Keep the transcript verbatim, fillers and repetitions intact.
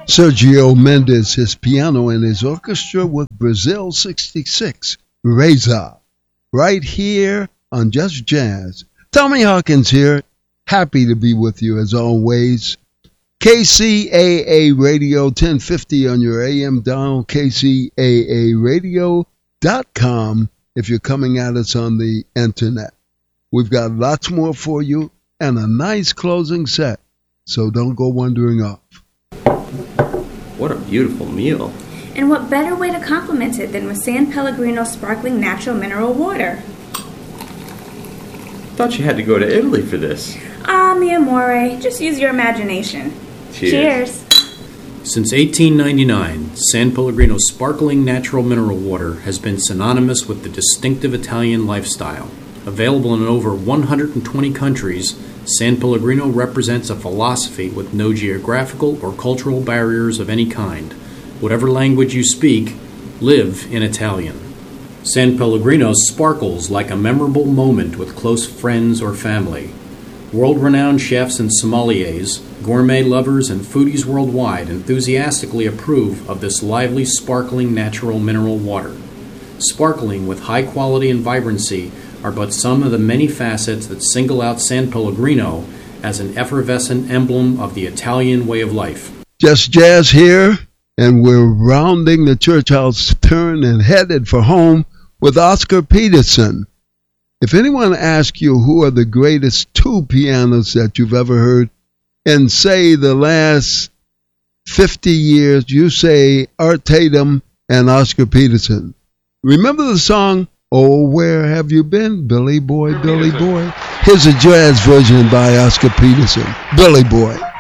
Sergio Mendes, his piano and his orchestra with Brazil sixty-six, Reza, right here on Just Jazz. Tommy Hawkins here, happy to be with you as always. K C A A Radio ten fifty on your A M dial, K C A A radio dot com if you're coming at us on the internet. We've got lots more for you and a nice closing set, so don't go wandering off. What a beautiful meal. And what better way to complement it than with San Pellegrino sparkling natural mineral water? Thought you had to go to Italy for this. Ah, mi amore, just use your imagination. Cheers. Cheers. Since eighteen ninety-nine, San Pellegrino sparkling natural mineral water has been synonymous with the distinctive Italian lifestyle. Available in over one hundred twenty countries, San Pellegrino represents a philosophy with no geographical or cultural barriers of any kind. Whatever language you speak, live in Italian. San Pellegrino sparkles like a memorable moment with close friends or family. World-renowned chefs and sommeliers, gourmet lovers, and foodies worldwide enthusiastically approve of this lively, sparkling natural mineral water. Sparkling with high quality and vibrancy are but some of the many facets that single out San Pellegrino as an effervescent emblem of the Italian way of life. Just Jazz here, and we're rounding the church house turn and headed for home with Oscar Peterson. If anyone asks you who are the greatest two pianists that you've ever heard, and say the last fifty years, you say Art Tatum and Oscar Peterson. Remember the song, Oh, Where Have You Been, Billy Boy, Billy Boy? Here's a jazz version by Oscar Peterson, Billy Boy.